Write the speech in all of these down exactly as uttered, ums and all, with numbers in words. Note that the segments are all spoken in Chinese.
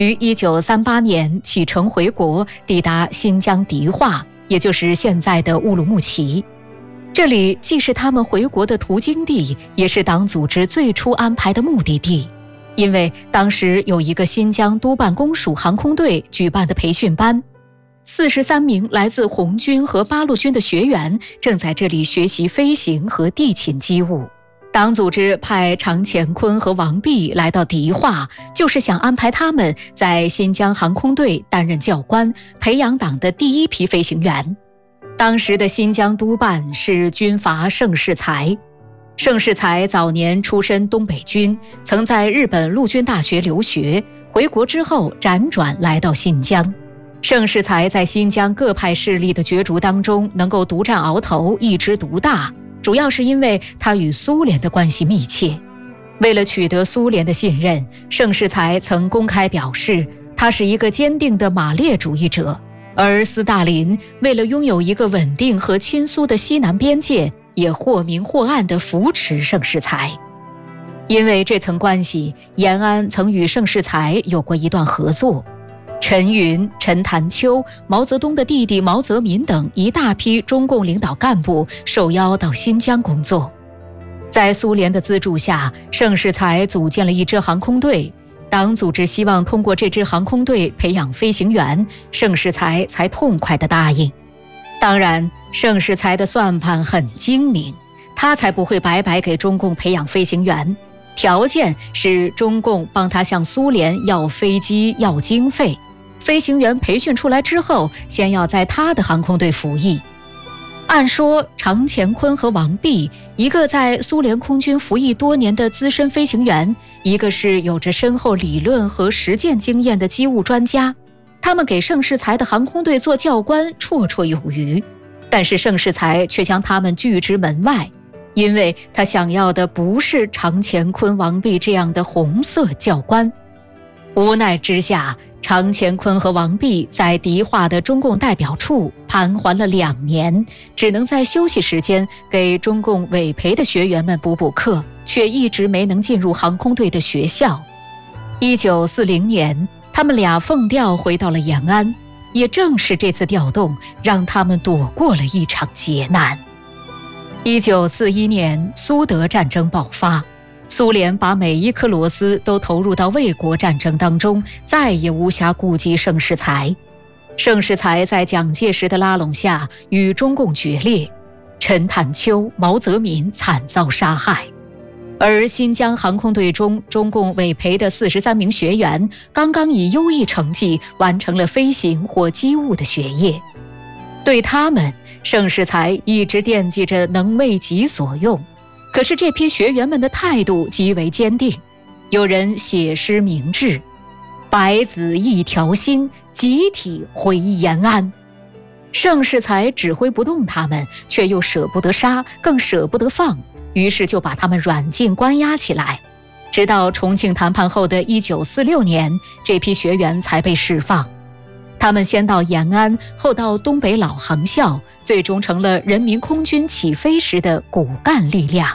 于一九三八年启程回国，抵达新疆迪化，也就是现在的乌鲁木齐。这里既是他们回国的途经地，也是党组织最初安排的目的地。因为当时有一个新疆督办公署航空队举办的培训班，四十三名来自红军和八路军的学员正在这里学习飞行和地勤机务。党组织派常乾坤和王弼来到迪化，就是想安排他们在新疆航空队担任教官，培养党的第一批飞行员。当时的新疆督办是军阀盛世才。盛世才早年出身东北军，曾在日本陆军大学留学，回国之后辗转来到新疆。盛世才在新疆各派势力的角逐当中能够独占鳌头，一枝独大，主要是因为他与苏联的关系密切。为了取得苏联的信任，盛世才曾公开表示他是一个坚定的马列主义者，而斯大林为了拥有一个稳定和亲苏的西南边界，也或明或暗地扶持盛世才。因为这层关系，延安曾与盛世才有过一段合作。陈云、陈潭秋、毛泽东的弟弟毛泽民等一大批中共领导干部受邀到新疆工作。在苏联的资助下，盛世才组建了一支航空队。党组织希望通过这支航空队培养飞行员，盛世才才痛快地答应。当然，盛世才的算盘很精明，他才不会白白给中共培养飞行员，条件是中共帮他向苏联要飞机要经费，飞行员培训出来之后，先要在他的航空队服役。按说常乾坤和王弼，一个在苏联空军服役多年的资深飞行员，一个是有着深厚理论和实践经验的机务专家，他们给盛世才的航空队做教官绰绰有余。但是盛世才却将他们拒之门外，因为他想要的不是常乾坤、王弼这样的红色教官。无奈之下，常乾坤和王弼在迪化的中共代表处盘桓了两年，只能在休息时间给中共委培的学员们补补课，却一直没能进入航空队的学校。一九四零年，他们俩奉调回到了延安，也正是这次调动，让他们躲过了一场劫难。一九四一年，苏德战争爆发，苏联把每一颗螺丝都投入到卫国战争当中，再也无暇顾及盛世才。盛世才在蒋介石的拉拢下与中共决裂，陈潭秋、毛泽民惨遭杀害。而新疆航空队中中共委培的四十三名学员，刚刚以优异成绩完成了飞行或机务的学业。对他们，盛世才一直惦记着能为己所用。可是这批学员们的态度极为坚定，有人写诗明志：白子一条心，集体回延安。盛世才指挥不动他们，却又舍不得杀，更舍不得放，于是就把他们软禁关押起来。直到重庆谈判后的一九四六年，这批学员才被释放。他们先到延安，后到东北老航校，最终成了人民空军起飞时的骨干力量。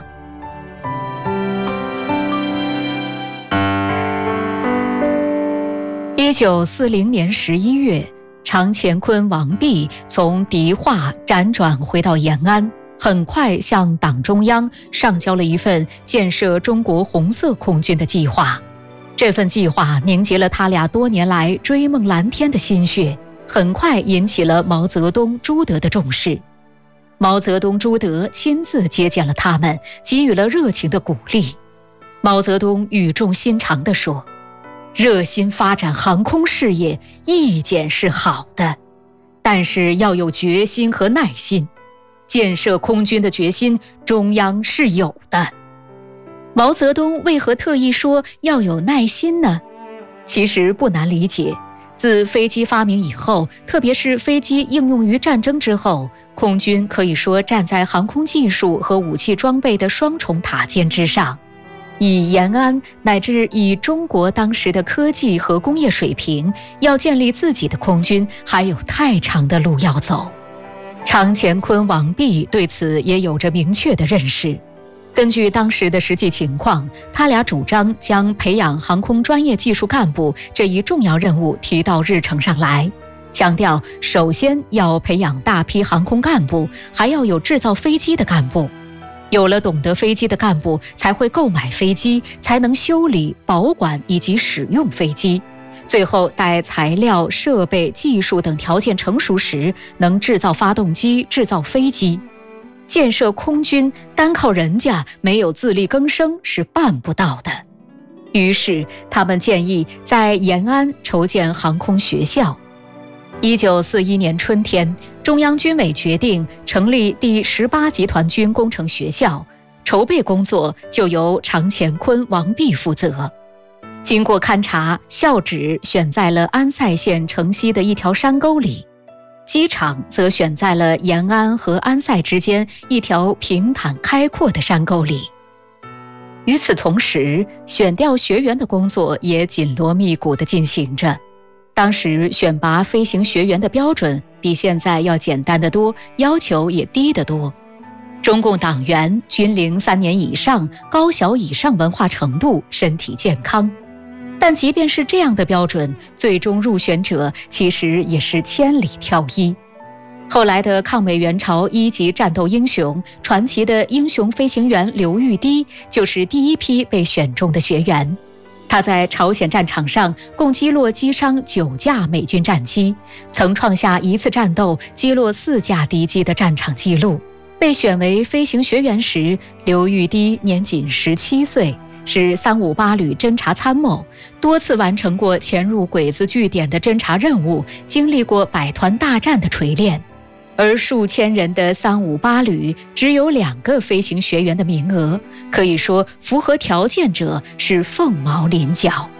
一九四零年十一月，常乾坤、王弼从迪化辗转回到延安，很快向党中央上交了一份建设中国红色空军的计划。这份计划凝结了他俩多年来追梦蓝天的心血，很快引起了毛泽东、朱德的重视。毛泽东、朱德亲自接见了他们，给予了热情的鼓励。毛泽东语重心长地说：热心发展航空事业，意见是好的，但是要有决心和耐心。建设空军的决心，中央是有的。毛泽东为何特意说要有耐心呢？其实不难理解，自飞机发明以后，特别是飞机应用于战争之后，空军可以说站在航空技术和武器装备的双重塔尖之上。以延安乃至以中国当时的科技和工业水平，要建立自己的空军，还有太长的路要走。常乾坤、王弼对此也有着明确的认识。 根据当时的实际情况，他俩主张将培养航空专业技术干部这一重要任务提到日程上来，强调首先要培养大批航空干部，还要有制造飞机的干部。有了懂得飞机的干部，才会购买飞机，才能修理、保管以及使用飞机。最后，待材料、设备、技术等条件成熟时，能制造发动机、制造飞机。建设空军，单靠人家没有自力更生是办不到的。于是，他们建议在延安筹建航空学校。一九四一年春天，中央军委决定成立第十八集团军工程学校，筹备工作就由常乾坤、王弼负责。经过勘察，校址选在了安塞县城西的一条山沟里。机场则选在了延安和安塞之间一条平坦开阔的山沟里。与此同时，选调学员的工作也紧锣密鼓地进行着。当时选拔飞行学员的标准比现在要简单得多，要求也低得多。中共党员军龄三年以上，高小以上文化程度，身体健康。但即便是这样的标准，最终入选者其实也是千里挑一。后来的抗美援朝一级战斗英雄、传奇的英雄飞行员刘玉滴，就是第一批被选中的学员。他在朝鲜战场上共击落击伤九架美军战机，曾创下一次战斗击落四架敌机的战场纪录。被选为飞行学员时，刘玉滴年仅十七岁。是三五八旅侦察参谋，多次完成过潜入鬼子据点的侦察任务，经历过百团大战的锤炼。而数千人的三五八旅只有两个飞行学员的名额，可以说符合条件者是凤毛麟角。